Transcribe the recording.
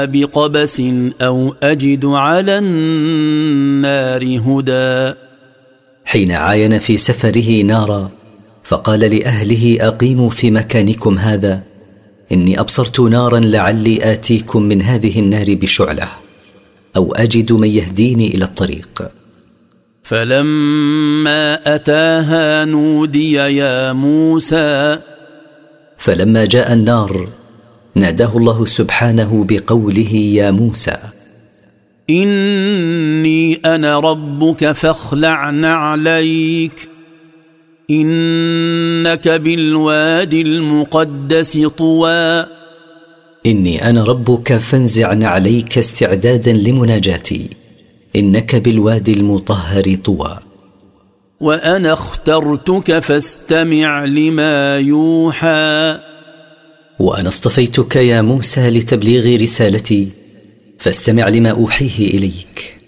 بقبس أو أجد على النار هدى. حين عاين في سفره نارا فقال لأهله أقيموا في مكانكم هذا، إني أبصرت نارا لعلي آتيكم من هذه النار بشعلة أو أجد من يهديني إلى الطريق. فلما أتاها نودي يا موسى. فلما جاء النار ناداه الله سبحانه بقوله يا موسى: إني أنا ربك فاخلع نعليك إنك بالوادي المقدس طوى. إني أنا ربك فانزع نعليك استعدادا لمناجاتي، إنك بالوادي المطهر طوى. وأنا اخترتك فاستمع لما يوحى. وأنا اصطفيتك يا موسى لتبليغ رسالتي، فاستمع لما أوحيه إليك.